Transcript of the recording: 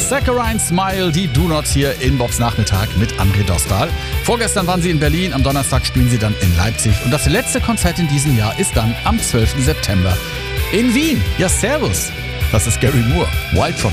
Saccharine Smile, die Do Not hier in Bobs Nachmittag mit André Dostal. Vorgestern waren sie in Berlin, am Donnerstag spielen sie dann in Leipzig. Und das letzte Konzert in diesem Jahr ist dann am 12. September in Wien. Ja, servus. Das ist Gary Moore, Wild from